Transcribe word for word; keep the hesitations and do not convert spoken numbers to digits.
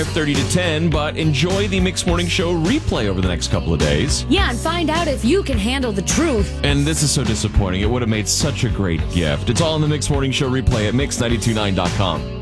thirty to ten, but enjoy the Mixed Morning Show replay over the next couple of days. Yeah, and find out if you can handle the truth. And this is so disappointing. It would have made such a great gift. It's all in the Mixed Morning Show replay at mix nine two nine dot com.